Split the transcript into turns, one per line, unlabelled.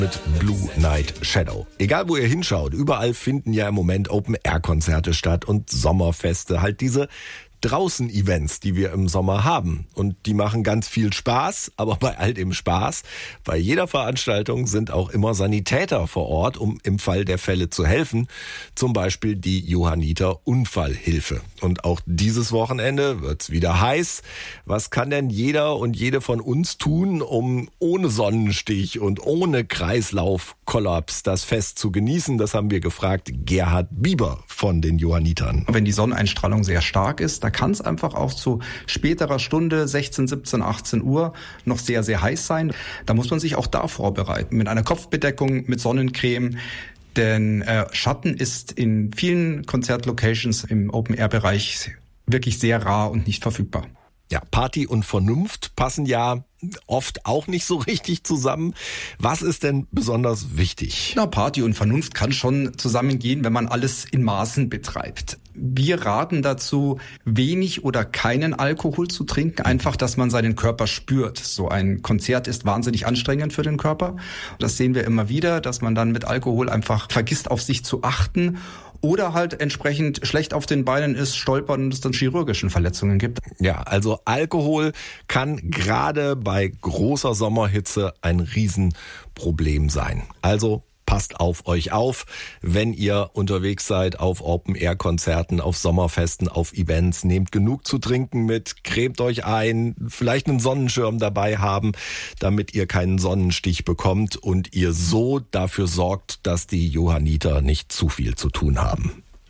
mit Blue Night Shadow. Egal wo ihr hinschaut, überall finden ja im Moment Open-Air-Konzerte statt und Sommerfeste, halt diese Draußen-Events, die wir im Sommer haben. Und die machen ganz viel Spaß, aber bei all dem Spaß, bei jeder Veranstaltung sind auch immer Sanitäter vor Ort, um im Fall der Fälle zu helfen. Zum Beispiel die Johanniter Unfallhilfe. Und auch dieses Wochenende wird's wieder heiß. Was kann denn jeder und jede von uns tun, um ohne Sonnenstich und ohne Kreislaufkollaps das Fest zu genießen? Das haben wir gefragt Gerhard Bieber von den Johannitern.
Wenn die Sonneneinstrahlung sehr stark ist, da kann es einfach auch zu späterer Stunde, 16, 17, 18 Uhr, noch sehr, sehr heiß sein. Da muss man sich auch da vorbereiten. Mit einer Kopfbedeckung, mit Sonnencreme. Denn Schatten ist in vielen Konzertlocations im Open-Air-Bereich wirklich sehr rar und nicht verfügbar.
Ja, Party und Vernunft passen ja oft auch nicht so richtig zusammen. Was ist denn besonders wichtig?
Na, Party und Vernunft kann schon zusammengehen, wenn man alles in Maßen betreibt. Wir raten dazu, wenig oder keinen Alkohol zu trinken, einfach, dass man seinen Körper spürt. So ein Konzert ist wahnsinnig anstrengend für den Körper. Das sehen wir immer wieder, dass man dann mit Alkohol einfach vergisst, auf sich zu achten. Oder halt entsprechend schlecht auf den Beinen ist, stolpert und es dann chirurgischen Verletzungen gibt.
Ja, also Alkohol kann gerade bei großer Sommerhitze ein Riesenproblem sein. Also passt auf euch auf, wenn ihr unterwegs seid auf Open-Air-Konzerten, auf Sommerfesten, auf Events. Nehmt genug zu trinken mit, cremt euch ein, vielleicht einen Sonnenschirm dabei haben, damit ihr keinen Sonnenstich bekommt und ihr so dafür sorgt, dass die Johanniter nicht zu viel zu tun haben.